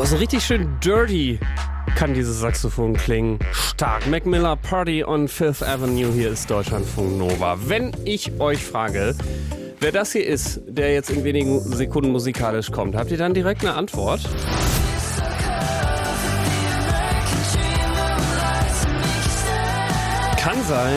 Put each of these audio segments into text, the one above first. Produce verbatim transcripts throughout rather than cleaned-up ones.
Oh, so richtig schön dirty kann dieses Saxophon klingen. Stark. Mac Miller, Party on Fifth Avenue. Hier ist Deutschlandfunk Nova. Wenn ich euch frage, wer das hier ist, der jetzt in wenigen Sekunden musikalisch kommt, habt ihr dann direkt eine Antwort? Kann sein.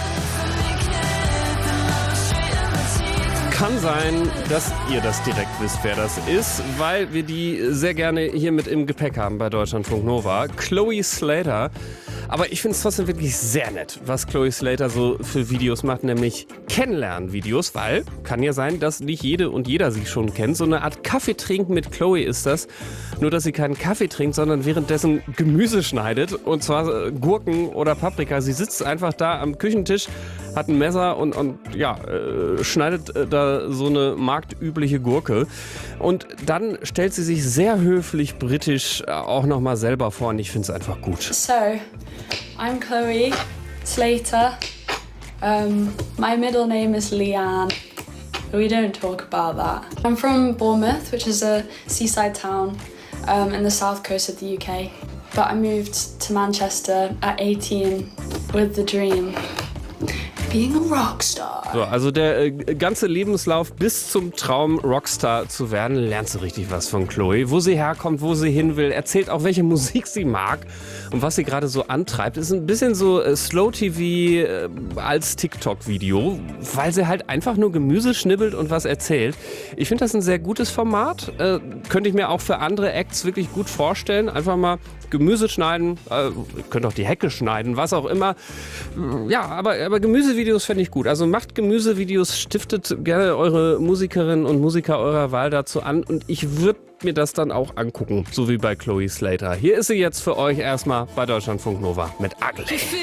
Kann sein, dass ihr das direkt wisst, wer das ist, weil wir die sehr gerne hier mit im Gepäck haben bei Deutschlandfunk Nova. Chloe Slater. Aber ich finde es trotzdem wirklich sehr nett, was Chloe Slater so für Videos macht, nämlich Kennenlernen-Videos, weil kann ja sein, dass nicht jede und jeder sie schon kennt. So eine Art Kaffeetrinken mit Chloe ist das. Nur, dass sie keinen Kaffee trinkt, sondern währenddessen Gemüse schneidet. Und zwar Gurken oder Paprika. Sie sitzt einfach da am Küchentisch, hat ein Messer und, und ja, äh, schneidet äh, da so eine marktübliche Gurke. Und dann stellt sie sich sehr höflich britisch äh, auch nochmal selber vor und ich finde es einfach gut. So, I'm Chloe Slater. Um, my middle name is Leanne. We don't talk about that. I'm from Bournemouth, which is a seaside town um, in the south coast of the U K. But I moved to Manchester at eighteen with the dream. Being a Rockstar. So, also der äh, ganze Lebenslauf bis zum Traum, Rockstar zu werden, lernst du richtig was von Chloe. Wo sie herkommt, wo sie hin will, erzählt auch, welche Musik sie mag und was sie gerade so antreibt. Ist ein bisschen so äh, Slow-T V äh, als TikTok-Video, weil sie halt einfach nur Gemüse schnibbelt und was erzählt. Ich finde das ein sehr gutes Format. Äh, könnte ich mir auch für andere Acts wirklich gut vorstellen. Einfach mal Gemüse schneiden, äh, könnt auch die Hecke schneiden, was auch immer. Ja, aber, aber Gemüsevideos fände ich gut. Also macht Gemüsevideos, stiftet gerne eure Musikerinnen und Musiker eurer Wahl dazu an und ich würde mir das dann auch angucken, so wie bei Chloe Slater. Hier ist sie jetzt für euch erstmal bei Deutschlandfunk Nova mit Ugly.